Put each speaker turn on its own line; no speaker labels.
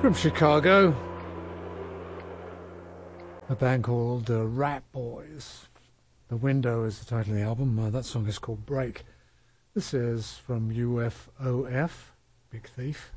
From Chicago, a band called Rat Boys. The Window is the title of the album. That song is called Break. This is from UFOF, Big Thief.